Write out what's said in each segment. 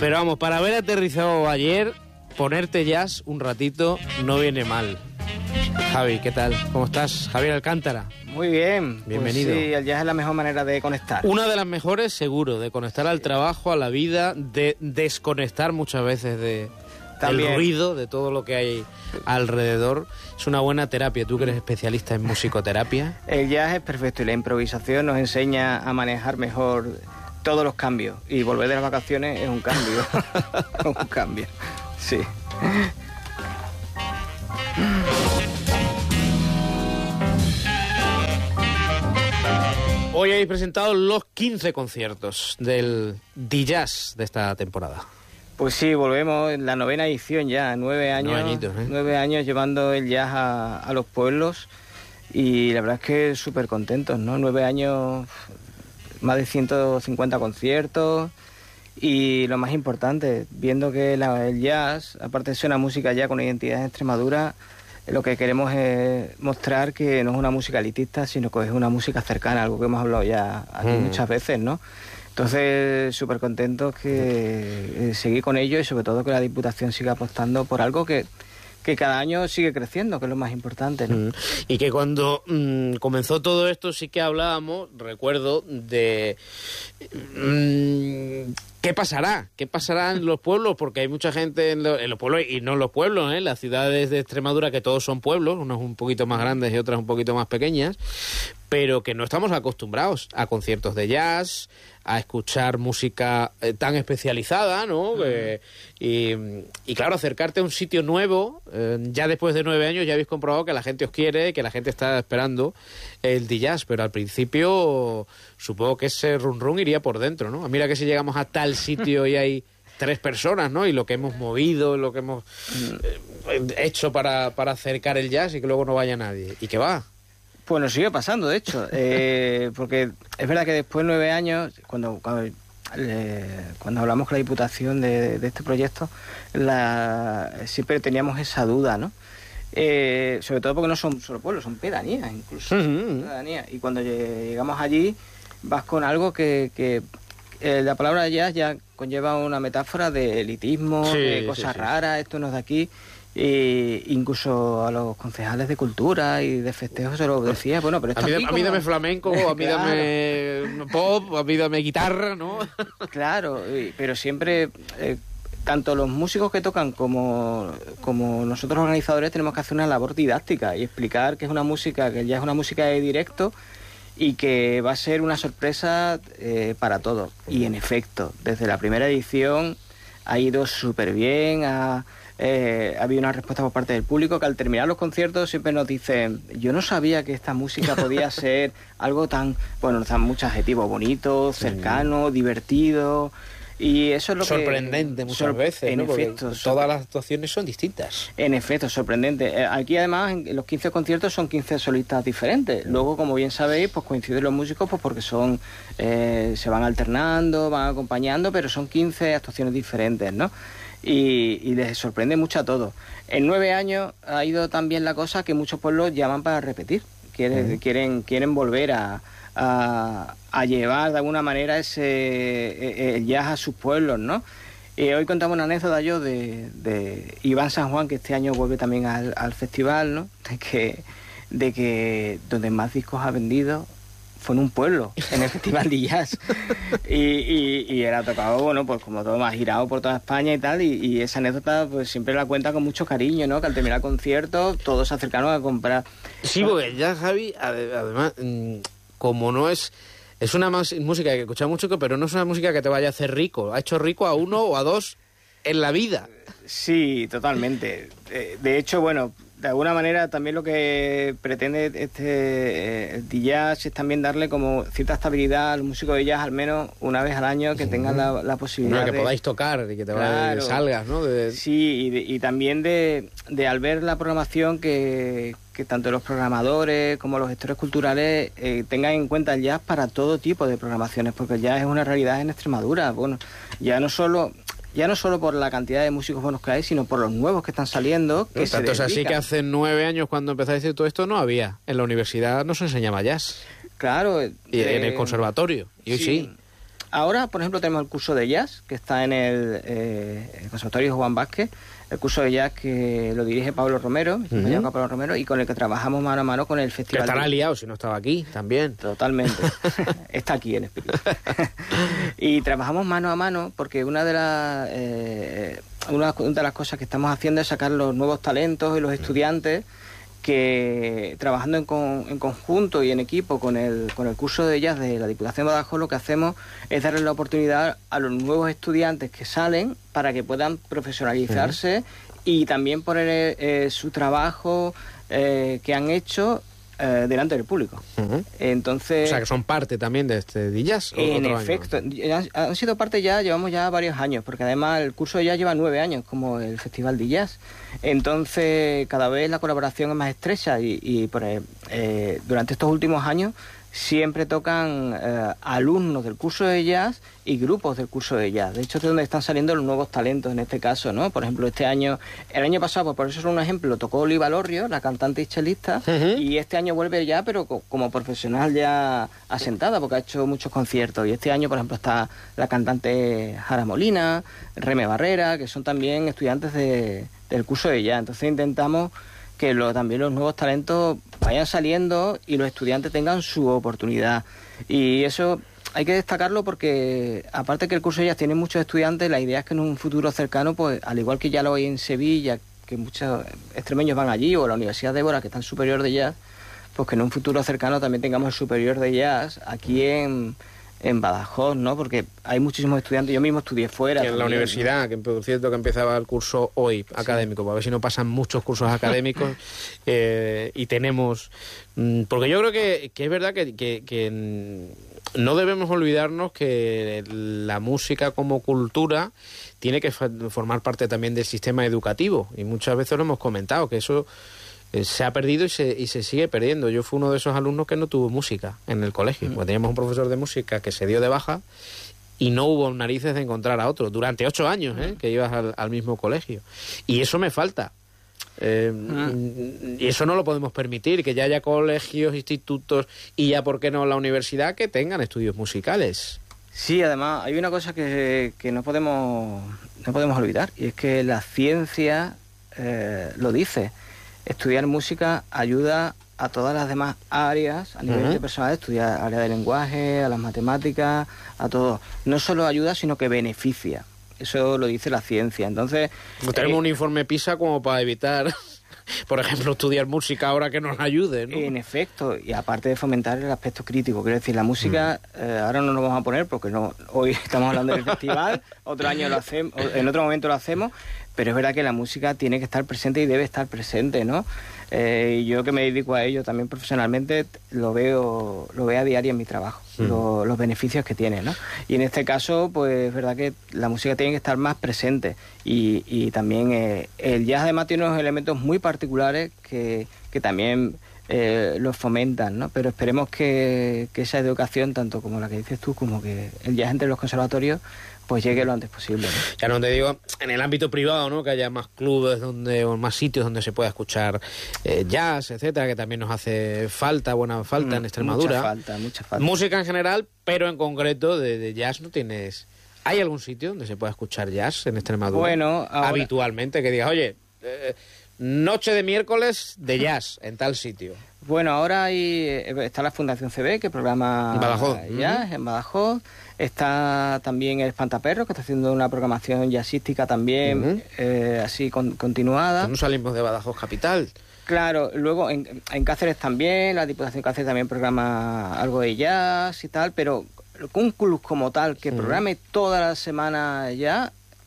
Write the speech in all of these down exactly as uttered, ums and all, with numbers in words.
Pero vamos, para haber aterrizado ayer, ponerte jazz un ratito no viene mal. Javi, ¿qué tal? ¿Cómo estás? Javier Alcántara. Muy bien. Bienvenido. Pues sí, el jazz es la mejor manera de conectar. Una de las mejores, seguro, de conectar al trabajo, a la vida, de desconectar muchas veces de También. el ruido, de todo lo que hay alrededor. Es una buena terapia. Tú que eres especialista en musicoterapia. El jazz es perfecto y la improvisación nos enseña a manejar mejor todos los cambios. Y volver de las vacaciones es un cambio. un cambio, sí. Hoy habéis presentado los quince conciertos del D-Jazz de esta temporada. Pues sí, volvemos en la novena edición ya, nueve años, Nueve añitos, ¿eh? nueve años llevando el jazz a, a los pueblos y la verdad es que súper contentos, ¿no? Nueve años, más de ciento cincuenta conciertos y lo más importante, viendo que la, el jazz, aparte de ser una música ya con identidad en Extremadura, lo que queremos es mostrar que no es una música elitista, sino que es una música cercana, algo que hemos hablado ya aquí mm. muchas veces, ¿no? Entonces, súper contentos que eh, seguir con ello y sobre todo que la Diputación siga apostando por algo que, que cada año sigue creciendo, que es lo más importante, ¿no? Mm. Y que cuando mm, comenzó todo esto sí que hablábamos, recuerdo, de... Mm, ¿qué pasará? ¿Qué pasará en los pueblos? Porque hay mucha gente en, lo, en los pueblos, y no en los pueblos, ¿eh? Las ciudades de Extremadura, que todos son pueblos, unos un poquito más grandes y otras un poquito más pequeñas, pero que no estamos acostumbrados a conciertos de jazz, a escuchar música eh, tan especializada, ¿no? Uh-huh. Eh, y, y claro, acercarte a un sitio nuevo, eh, ya después de nueve años ya habéis comprobado que la gente os quiere, que la gente está esperando el D-Jazz, pero al principio supongo que ese run run iría por dentro, ¿no? Mira que si llegamos a tal sitio y hay tres personas, ¿no? Y lo que hemos movido, lo que hemos eh, hecho para, para acercar el jazz y que luego no vaya nadie. ¿Y qué va? Pues nos sigue pasando, de hecho, eh, porque es verdad que después de nueve años, cuando cuando, eh, cuando hablamos con la Diputación de, de este proyecto, la, siempre teníamos esa duda, ¿no? Eh, sobre todo porque no son solo pueblos, son pedanías incluso. Uh-huh. Pedanías. Y cuando llegamos allí, vas con algo que... que eh, la palabra jazz ya conlleva una metáfora de elitismo, sí, de cosas sí, sí. raras, esto no es de aquí... E incluso a los concejales de cultura y de festejos se lo decía, bueno, pero esto a mí, aquí a mí dame flamenco, a mí claro. dame pop, a mí dame guitarra, ¿no? Claro, pero siempre eh, tanto los músicos que tocan como, como nosotros organizadores tenemos que hacer una labor didáctica y explicar que es una música, que ya es una música de directo y que va a ser una sorpresa eh, para todos. Y en efecto, desde la primera edición ha ido súper bien, ha... Eh, ha habido una respuesta por parte del público que al terminar los conciertos siempre nos dicen, yo no sabía que esta música podía ser algo tan, bueno, nos dan muchos adjetivos, bonito, cercano, sí. divertido, y eso es lo sorprendente que... muchas sor- veces, en ¿no? efecto, Porque todas las actuaciones son distintas. En efecto, sorprendente. Aquí además en los quince conciertos son quince solistas diferentes. Luego, como bien sabéis, pues coinciden los músicos pues porque son eh, se van alternando, van acompañando, pero son quince actuaciones diferentes, ¿no? Y, y les sorprende mucho a todos. En nueve años ha ido también la cosa que muchos pueblos llaman para repetir. Quieren, uh-huh. quieren, quieren volver a, a, a llevar de alguna manera ese el jazz a sus pueblos, ¿no? Y hoy contamos una anécdota yo de, de Iván San Juan, que este año vuelve también al, al festival, ¿no? De que, de que donde más discos ha vendido fue en un pueblo, en el Festival de Jazz. Y, y, y él ha tocado, bueno, pues como todo, más girado por toda España y tal, y, y esa anécdota pues siempre la cuenta con mucho cariño, ¿no? Que al terminar el concierto todos se acercaron a comprar. Sí, porque ya Javi, además, como no es... Es una música que escucha mucho, pero no es una música que te vaya a hacer rico. Ha hecho rico a uno o a dos en la vida. Sí, totalmente. De hecho, bueno... De alguna manera también lo que pretende este el jazz es también darle como cierta estabilidad al músico de jazz, al menos una vez al año, que sí. tengan la, la posibilidad bueno, que de... podáis tocar y que te claro, vayas, salgas, ¿no? De... Sí, y, de, y también de, de al ver la programación que, que tanto los programadores como los gestores culturales eh, tengan en cuenta el jazz para todo tipo de programaciones, porque el jazz es una realidad en Extremadura. Bueno, ya no solo... Ya no solo por la cantidad de músicos buenos que hay, sino por los nuevos que están saliendo. Que no, tanto es así que hace nueve años, cuando empezáis a decir todo esto, no había. En la universidad no se enseñaba jazz. Claro. Y eh, en el conservatorio. Y hoy sí. sí. ahora, por ejemplo, tenemos el curso de jazz, que está en el, eh, el Conservatorio Juan Vázquez, el curso de jazz que lo dirige Pablo Romero, mi compañero uh-huh. Pablo Romero, y con el que trabajamos mano a mano con el festival. Que estará de... liado si no estaba aquí, también. Totalmente. Está aquí en espíritu. Y trabajamos mano a mano porque una de las eh, una de las cosas que estamos haciendo es sacar los nuevos talentos y los estudiantes que trabajando en, con, en conjunto y en equipo con el, con el curso de jazz de la Diputación de Badajoz, lo que hacemos es darle la oportunidad a los nuevos estudiantes que salen para que puedan profesionalizarse uh-huh. y también poner eh, su trabajo eh, que han hecho eh, delante del público. Uh-huh. Entonces, o sea, que son parte también de este de jazz. En efecto, han, han sido parte ya, llevamos ya varios años, porque además el curso de jazz lleva nueve años, como el Festival de Jazz. Entonces, cada vez la colaboración es más estrecha y, y por, eh, durante estos últimos años siempre tocan eh, alumnos del curso de jazz y grupos del curso de jazz. De hecho, es de donde están saliendo los nuevos talentos en este caso, ¿no? Por ejemplo, este año, el año pasado, pues por eso es un ejemplo, tocó Oliva Lorrio, la cantante y chelista, uh-huh. y este año vuelve ya, pero co- como profesional ya asentada, porque ha hecho muchos conciertos. Y este año, por ejemplo, está la cantante Jara Molina, Reme Barrera, que son también estudiantes de, del curso de jazz. Entonces intentamos que lo, también los nuevos talentos vayan saliendo y los estudiantes tengan su oportunidad. Y eso hay que destacarlo porque, aparte que el curso de jazz tiene muchos estudiantes, la idea es que en un futuro cercano, pues al igual que ya lo hay en Sevilla, que muchos extremeños van allí, o la Universidad de Évora, que está en superior de jazz, pues que en un futuro cercano también tengamos el superior de jazz aquí en... en Badajoz, ¿no? Porque hay muchísimos estudiantes, yo mismo estudié fuera. Que en la universidad, ¿no? Que por cierto que empezaba el curso hoy académico, sí. Para ver si no pasan muchos cursos académicos eh, y tenemos... Porque yo creo que, que es verdad que, que, que no debemos olvidarnos que la música como cultura tiene que formar parte también del sistema educativo, y muchas veces lo hemos comentado, que eso... se ha perdido y se, y se sigue perdiendo. Yo fui uno de esos alumnos que no tuvo música en el colegio, mm. porque teníamos un profesor de música que se dio de baja y no hubo narices de encontrar a otro durante ocho años, ¿eh? Que ibas al, al mismo colegio. Y eso me falta. Eh, mm. Y eso no lo podemos permitir, que ya haya colegios, institutos y ya, ¿por qué no, la universidad, que tengan estudios musicales? Sí, además hay una cosa que, que no podemos no podemos olvidar, y es que la ciencia eh, lo dice. Estudiar música ayuda a todas las demás áreas a nivel uh-huh. de personal, estudiar área de lenguaje, a las matemáticas, a todo. No solo ayuda, sino que beneficia. Eso lo dice la ciencia. Entonces, pues tenemos eh, un informe PISA como para evitar, por ejemplo, estudiar música ahora que nos ayude, ¿no? En efecto, y aparte de fomentar el aspecto crítico, quiero decir, la música, uh-huh. eh, ahora no nos vamos a poner porque no hoy estamos hablando del festival, otro año lo hacemos, en otro momento lo hacemos. Pero es verdad que la música tiene que estar presente y debe estar presente, ¿no? Eh, y yo que me dedico a ello también profesionalmente lo veo lo veo a diario en mi trabajo, mm. lo, los beneficios que tiene, ¿no? Y en este caso, pues es verdad que la música tiene que estar más presente y, y también eh, el jazz además tiene unos elementos muy particulares que, que también eh, los fomentan, ¿no? Pero esperemos que, que esa educación, tanto como la que dices tú, como que el jazz entre los conservatorios, pues llegue lo antes posible, ¿no? Ya no te digo, en el ámbito privado, ¿no? Que haya más clubes donde o más sitios donde se pueda escuchar eh, jazz, etcétera, que también nos hace falta, buena falta mm, en Extremadura. Mucha falta, mucha falta. Música en general, pero en concreto de, de jazz no tienes... ¿Hay algún sitio donde se pueda escuchar jazz en Extremadura? Bueno, ahora... habitualmente, que digas, oye, eh, noche de miércoles de jazz en tal sitio. Bueno, ahora hay, está la Fundación C B, que programa Badajoz. jazz uh-huh. en Badajoz. Está también el Espantaperros, que está haciendo una programación jazzística también, uh-huh. eh, así con, continuada. No salimos de Badajoz capital. Claro, luego en, en Cáceres también, la Diputación de Cáceres también programa algo de jazz y tal, pero un club como tal que uh-huh. programe toda la semana ya,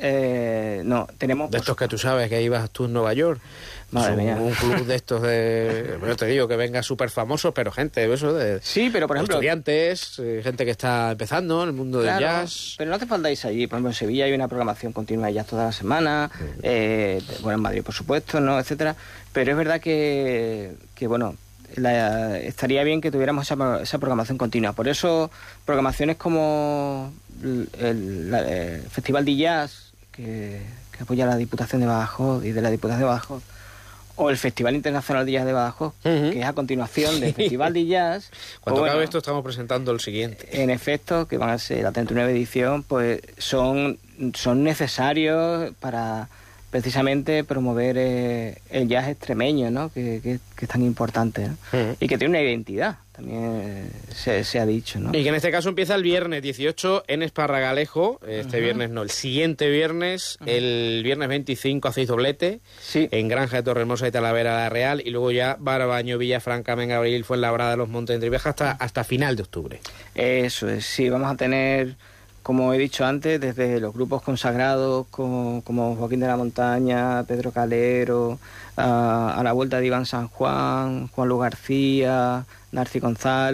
eh, no, tenemos... De estos que tú sabes que ibas tú en Nueva York. Madre mía. Un club de estos de... Yo te digo que venga súper famosos, pero gente, eso de... Sí, pero por ejemplo... Estudiantes, eh, gente que está empezando en el mundo claro, del jazz... pero no hace falta irse allí. Por ejemplo, en Sevilla hay una programación continua de jazz toda la semana, uh-huh. eh, bueno, en Madrid, por supuesto, ¿no? Etcétera. Pero es verdad que, que bueno, la, estaría bien que tuviéramos esa, esa programación continua. Por eso, programaciones como el, el, la, el Festival de Jazz, que, que apoya la Diputación de Badajoz y de la Diputación de Badajoz, o el Festival Internacional de Jazz de Badajoz, uh-huh. que es a continuación del Festival de Jazz. Cuando pues, acabe bueno, esto estamos presentando el siguiente. En efecto, que van a ser la treinta y nueva edición, pues son, son necesarios para precisamente promover eh, el jazz extremeño, ¿no? Que, que, que es tan importante, ¿no? Uh-huh. Y que tiene una identidad, también eh, se, se ha dicho, ¿no? Y que en este caso empieza el viernes dieciocho en Esparragalejo, este uh-huh. viernes no, el siguiente viernes, uh-huh. el viernes veinticinco hacéis doblete, sí. en Granja de Torrehermosa y Talavera la Real, y luego ya Barabaño, Villafranca, Mengabril, Fuenlabrada, Los Montes de Entrevieja hasta, hasta final de octubre. Eso es, sí, vamos a tener, como he dicho antes, desde los grupos consagrados como, como Joaquín de la Montaña, Pedro Calero, a, a la vuelta de Iván San Juan, Juan Luis García, Narci González,